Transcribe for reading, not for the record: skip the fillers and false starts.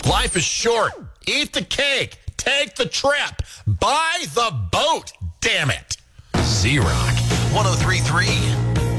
Life is short. Eat the cake. Take the trip. Buy the boat. Damn it. Z-Rock 103.3.